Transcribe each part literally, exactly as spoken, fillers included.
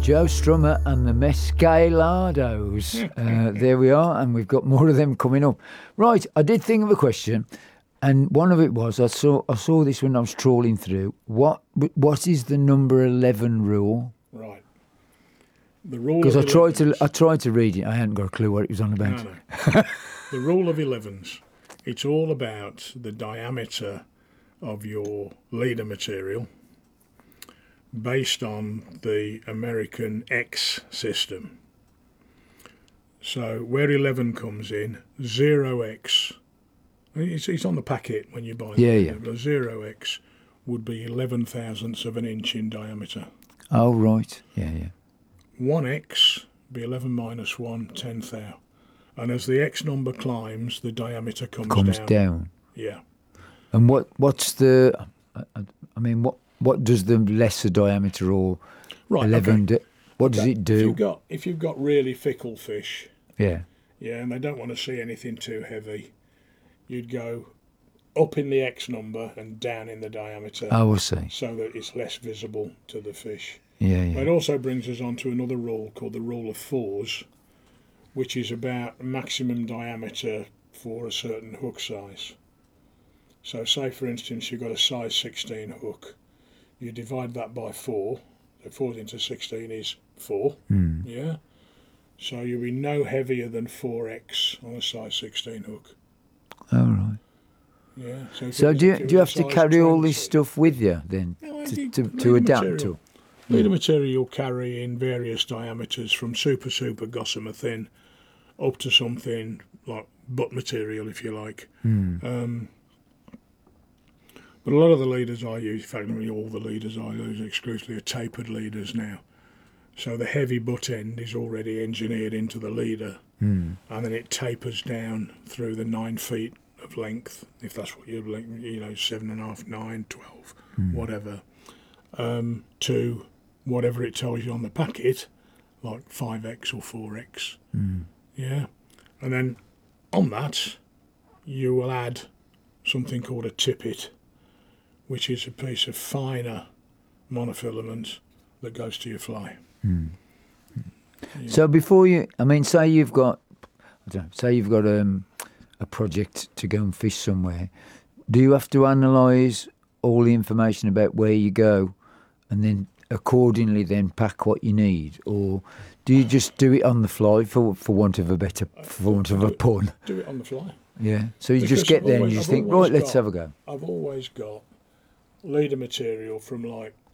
Joe Strummer and the Mescalados. Uh, there we are, and we've got more of them coming up. Right, I did think of a question, and one of it was I saw I saw this when I was trawling through. What what is the number eleven rule? Right. The rule Because I of tried to elevens. I tried to read it. I hadn't got a clue what it was on about. No, no. The rule of elevens. It's all about the diameter of your leader material based on the American X system. So where eleven comes in, zero X, it's, it's on the packet when you buy it. Yeah, yeah. But zero X would be eleven thousandths of an inch in diameter. Oh, right. Yeah, yeah. one X be eleven minus one, ten thou. And as the X number climbs, the diameter comes, Comes down. down. Yeah. And what what's the? I, I mean, what what does the lesser diameter or Right. eleven? Okay. Do, what does Okay. it If do? you've got if you've got really fickle fish, Yeah. yeah, and they don't want to see anything too heavy, you'd go up in the X number and down in the diameter, Oh, I see. so that it's less visible to the fish. Yeah, But it yeah. also brings us on to another rule called the rule of fours, which is about maximum diameter for a certain hook size. So say for instance you've got a size sixteen hook, you divide that by four, so four into sixteen is four, Mm. yeah? So you'll be no heavier than four X on a size sixteen hook. All right. Yeah. So, if So it was- do you if it do you was have a to size carry all this twenty stuff with you then No, to you- to, leader to adapt material. to? Leader material you'll carry in various diameters from super, super gossamer thin up to something like butt material, if you like. Mm. Um, but a lot of the leaders I use, in fact, nearly all the leaders I use exclusively are tapered leaders now. So the heavy butt end is already engineered into the leader, Mm. and then it tapers down through the nine feet of length, if that's what you're, you know, seven and a half, nine, twelve, Mm. whatever, um, to whatever it tells you on the packet, like five X or four X. Mm. Yeah. And then on that, you will add something called a tippet, which is a piece of finer monofilament that goes to your fly. Mm. Yeah. So before you, I mean, say you've got, I don't know, say you've got um, a project to go and fish somewhere. Do you have to analyse all the information about where you go, and then accordingly then pack what you need, or do you just do it on the fly for for want of a better, for want of a pun? Do it on the fly. Yeah. So you Because just get I've there and always- you just I've think, always right, let's got- have a go. I've always got leader material from like zero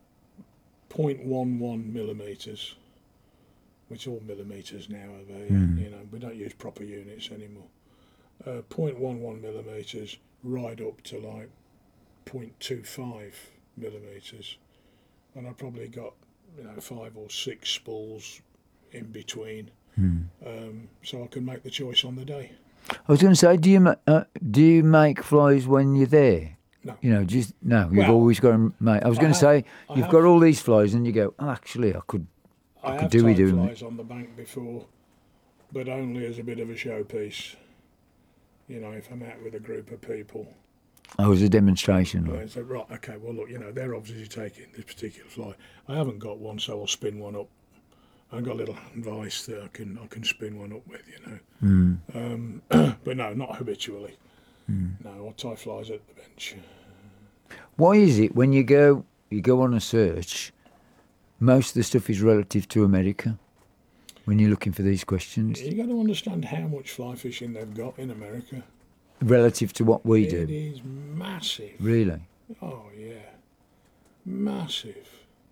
point one one millimetres, which all millimetres now are they, Mm. you know, we don't use proper units anymore. Uh, zero point one one millimetres right up to like zero point two five millimetres, and I've probably got, you know, five or six spools in between, Mm. um, so I can make the choice on the day. I was going to say, do you ma- uh, do you make flies when you're there? No. You know, just no. You've Well, always got to make. I was I going to have- say, I you've have- got all these flies, and you go, oh, actually, I could. I could have do with tied doing it. flies on the bank before, but only as a bit of a showpiece. You know, if I'm out with a group of people, Oh, it was a demonstration. and Like. they say, right, okay, well, look, you know, they're obviously taking this particular fly. I haven't got one, so I'll spin one up. I've got a little hand vice that I can I can spin one up with, you know. Mm. Um, but no, not habitually. Mm. No, I'll tie flies at the bench. Why is it when you go you go on a search, most of the stuff is relative to America? When you're looking for these questions, You got to understand how much fly fishing they've got in America. relative to what we It do, is massive. really. Oh yeah, massive.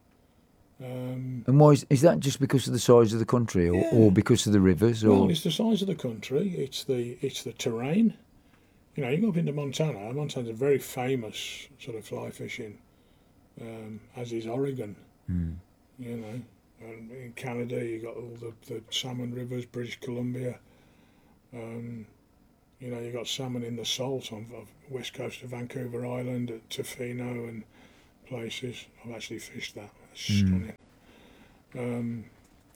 Um, And why is, is that? Just because of the size of the country, or, Yeah. or because of the rivers, or well, it's the size of the country. It's the it's the terrain. You know, you go up into Montana. Montana's a very famous sort of fly fishing, um, as is Oregon. Mm. You know, and in Canada you got all the, the salmon rivers, British Columbia. Um, you know, you got salmon in the salt on the west coast of Vancouver Island at Tofino and places. I've actually fished that. It's Mm. stunning. Um,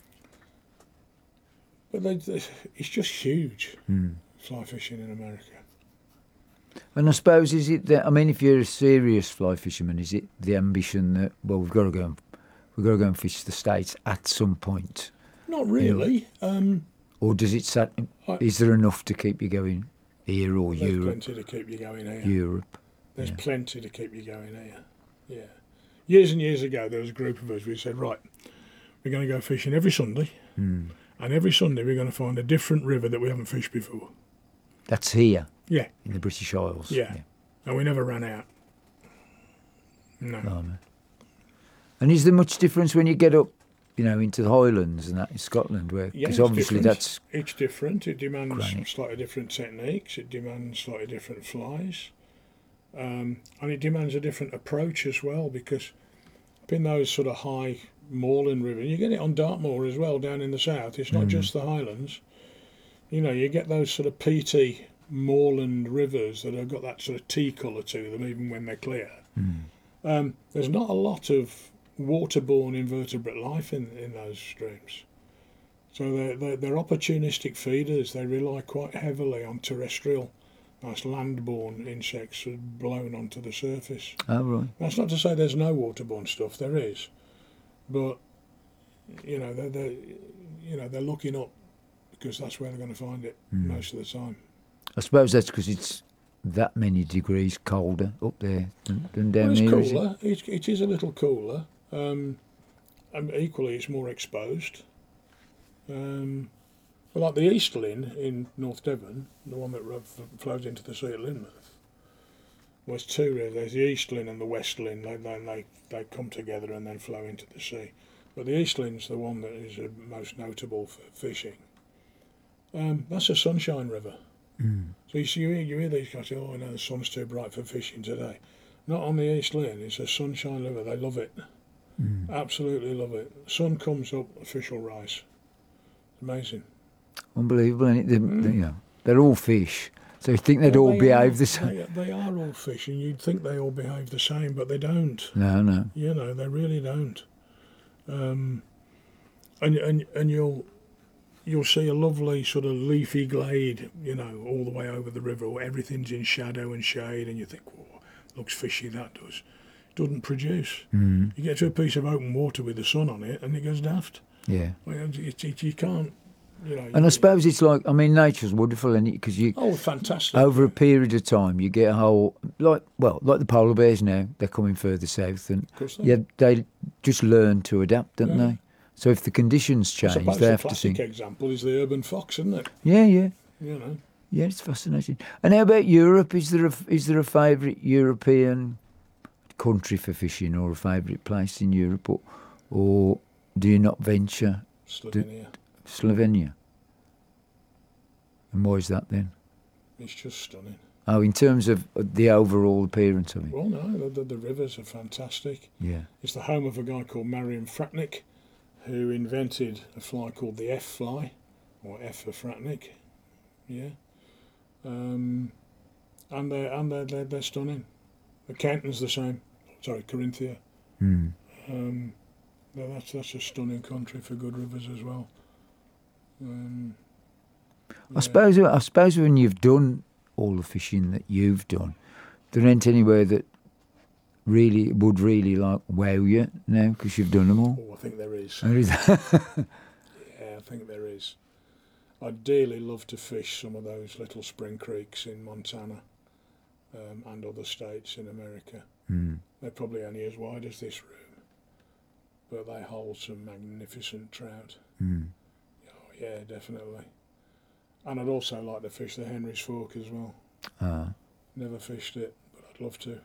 but they, they, it's just huge, Mm. fly fishing in America. And I suppose, is it that, I mean, if you're a serious fly fisherman, is it the ambition that, well, we've got to go and we've got to go and fish the States at some point? Not really. Um, Or does it sat, I- is there enough to keep you going here or there's Europe? plenty to keep you going here. Europe. There's yeah. plenty to keep you going here. Yeah. Years and years ago, there was a group of us. We said, right, we're going to go fishing every Sunday, Mm. and every Sunday we're going to find a different river that we haven't fished before. That's here Yeah. in the British Isles. Yeah. And we never ran out. No. Blimey. And is there much difference when you get up, you know, into the Highlands and that in Scotland, where Yeah, because it's obviously different. that's It's different. It demands Granite. slightly different techniques. It demands slightly different flies, um, and it demands a different approach as well. Because up in those sort of high moorland rivers, you get it on Dartmoor as well down in the south. It's not Mm. just the Highlands. You know, you get those sort of peaty moorland rivers that have got that sort of tea colour to them, even when they're clear. Mm. Um, there's not a lot of waterborne invertebrate life in, in those streams. So they're, they're, they're opportunistic feeders. They rely quite heavily on terrestrial, nice land-borne insects that are blown onto the surface. oh right. That's not to say there's no waterborne stuff. There is, but you know they're, they're you know they're looking up because that's where they're going to find it Mm. most of the time. I suppose that's because it's that many degrees colder up there than, than down Well, it's here. Is it? cooler. It, it is a little cooler. Um, and equally, it's more exposed. Um, well, like the East Lynn in North Devon, the one that ro- f- flows into the sea at Lynmouth, was two rivers. There's the East Lynn and the West Lynn. They, they, they, they come together and then flow into the sea. But the East Lynn's the one that is uh, most notable for fishing. Um, that's a sunshine river. Mm. So you, see, you, hear, you hear these guys say, oh, no, the sun's too bright for fishing today. Not on the East Lynn. It's a sunshine river. They love it. Mm. Absolutely love it. Sun comes up, the fish will rise. Amazing. Unbelievable, isn't it? They, Mm. they, you know, they're all fish, so you think they'd Well, all they behave are, the same. They, they are all fish, and you'd think they all behave the same, but they don't. No, no. You know, they really don't. Um, and and and you'll you'll see a lovely sort of leafy glade, you know, all the way over the river, where everything's in shadow and shade, and you think, "Whoa, looks fishy." That does. Doesn't produce. Mm. You get to a piece of open water with the sun on it, and it goes daft. Yeah. Well, it, it, you can't, you know. And you- I suppose it's like, I mean, nature's wonderful, isn't it? Because you, Oh, fantastic! over a period of time, you get a whole, like, well, like the polar bears now, they're coming further south, and Of course they yeah, they just learn to adapt, don't Yeah. they? So if the conditions I change, suppose they the have to classic see. example is the urban fox, isn't it? Yeah, yeah, You know. yeah. It's fascinating. And how about Europe? Is there a is there a favourite European country for fishing, or a favourite place in Europe, or, or do you not venture Slovenia. Slovenia? And why is that then? It's just stunning. Oh, in terms of the overall appearance of it. Well, no, the, the, the rivers are fantastic. Yeah. It's the home of a guy called Marian Fratnik, who invented a fly called the F fly, or F for Fratnik. Yeah. Um, and they're, and they're, they're, they're stunning. The Canton's the same. Sorry, Corinthia. Mm. Um, yeah, that's that's a stunning country for good rivers as well. Um, I yeah. suppose. I suppose when you've done all the fishing that you've done, there ain't anywhere that really would really like wow you now because you've done them all. Oh, I think there is. There is- Yeah, I think there is. I'd dearly love to fish some of those little spring creeks in Montana um, and other states in America. Mm. They're probably only as wide as this room, but they hold some magnificent trout. Mm. Oh, yeah, definitely. And I'd also like to fish the Henry's Fork as well. Ah, Never fished it, but I'd love to.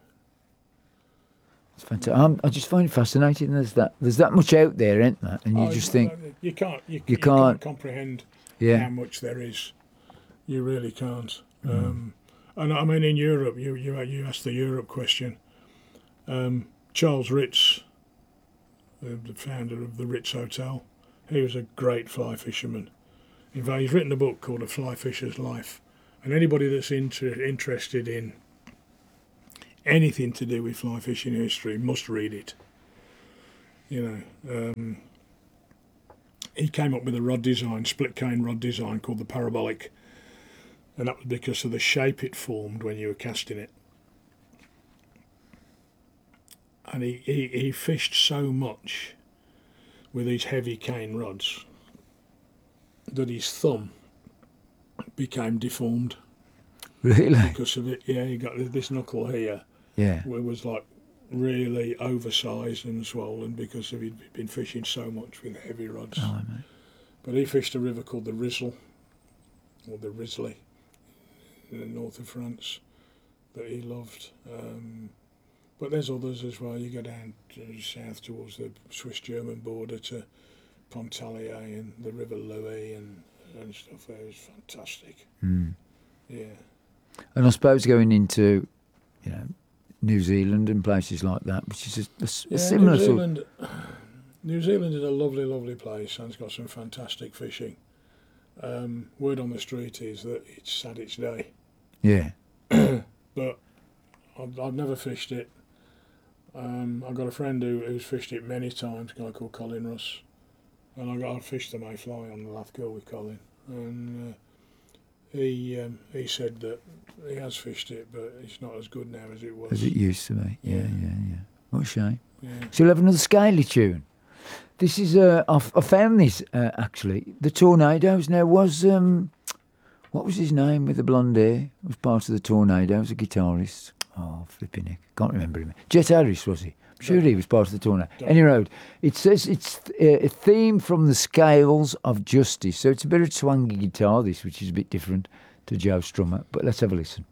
it's fantastic. I'm, I just find it fascinating. There's that. There's that much out there, ain't there? And you Oh, just think, you can't you, you you can't- can't comprehend how yeah, much there is. You really can't. Um, and I mean, in Europe, you you you asked the Europe question. Um, Charles Ritz, the, the founder of the Ritz Hotel, he was a great fly fisherman. In fact, he's written a book called A Fly Fisher's Life, and anybody that's inter- interested in anything to do with fly fishing history must read it. You know. Um, he came up with a rod design, split cane rod design called the parabolic, and that was because of the shape it formed when you were casting it. And he, he, he fished so much with these heavy cane rods that his thumb became deformed Really? because of it. Yeah, he got this knuckle here, Yeah. where it was like really oversized and swollen because of he'd been fishing so much with heavy rods. Oh, mate. But he fished a river called the Rizzle, or the Risley, in the north of France, that he loved. Um, but there's others as well. You go down to south towards the Swiss-German border to Pontarlier and the River Louis and, and stuff there. It's fantastic. Mm. Yeah. And I suppose going into, you know, New Zealand and places like that, which is a, a, a yeah, similar New sort. Zealand, New Zealand is a lovely, lovely place and it's got some fantastic fishing. Um, word on the street is that it's had its day. Yeah. But I've, I've never fished it. Um, I've got a friend who, who's fished it many times, a guy called Colin Russ. And I got I fished the Mayfly on the Lathgill with Colin. And uh, he um, he said that he has fished it, but it's not as good now as it was. As it used to be. Yeah, Yeah. yeah, yeah. What a shame. Yeah. So we'll have another scaly tune. This is, uh, I, f- I found this uh, actually. The Tornadoes now was, um, what was his name with the blonde hair? Was part of the Tornadoes, a guitarist. Oh, flipping heck. Can't remember him. Jet Harris, was he? I'm sure he was part of the Tornado. Any road. It says it's uh, a theme from the Scales of Justice. So it's a bit of twangy guitar, this, which is a bit different to Joe Strummer. But let's have a listen.